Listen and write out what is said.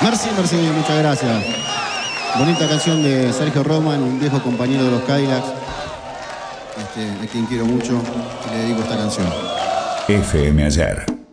Merci, muchas gracias. Bonita canción de Sergio Roman, un viejo compañero de los Cadillacs, a quien quiero mucho y le dedico esta canción. FM Ayer.